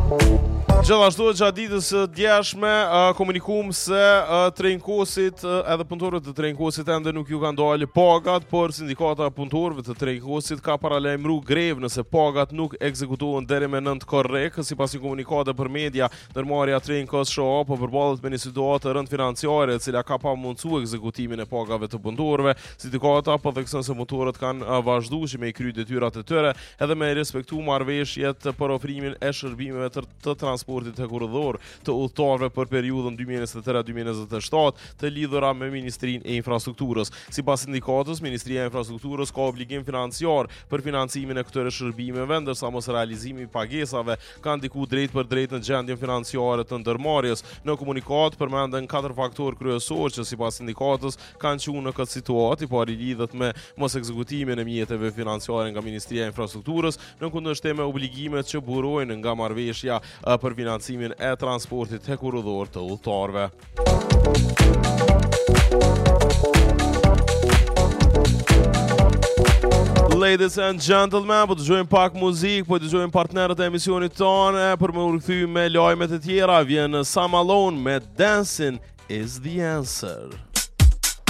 Gjithashtu gjatë ditës së djeshme komunikum se Trenkosit edhe punëtorët të Trenkosit ende nuk ju kanë dalë pagat, por sindikata e punëtorëve të Trenkosit ka paralajmëruar grevë nëse pagat nuk ekzekutohen deri me 9 korrek. Sipas një komunikate për media, ndërmarrja Trenkos SHA po përballet me një situatë të rëndë financiare e cila ka pamundsuar ekzekutimin e pagave të punëtorëve. Sindikata po thekson se punëtorët kanë vazhduar me i kry detyrat e tyre edhe me respektu marrëveshjet për ofrimin e shërbimeve të transportit hekurudhor të udhëtarëve për periudhën 2023-2027 të lidhura me Ministrinë e Infrastrukturës. Sipas sindikatës, Ministria e Infrastrukturës ka obligim financiar për financimin e këtyre shërbimeve, ndërsa mos realizimi i pagesave ka ndikuar drejt për drejt në gjendjen financiare të ndërmarrjes. Në komunikat përmenden 4 faktorë kryesorë që sipas sindikatës kanë qenë në këtë situatë, i pari lidhet me mos ekzekutimin e mjeteve financiare nga Ministria e Infrastrukturës në kundërshtim me obligimet që burojnë nga marrëveshja për financimin e transportit hekurudhor të udhëtarëve. Ladies and gentlemen, po dëgjojmë pak muzikë, po dëgjojmë partnerët e emisionit tonë për me u rikthyer me lajmet e tjera. Vjen Sam Malone me Dancing is the Answer.